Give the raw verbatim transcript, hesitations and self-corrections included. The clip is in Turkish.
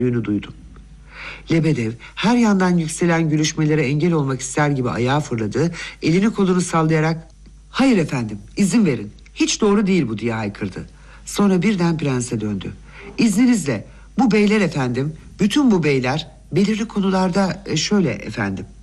duydum. Lebedev her yandan yükselen gülüşmelere engel olmak ister gibi ayağa fırladı. Elini kolunu sallayarak "Hayır efendim, izin verin. Hiç doğru değil bu" diye haykırdı. Sonra birden prense döndü. "İzninizle bu beyler efendim, bütün bu beyler belirli konularda şöyle efendim."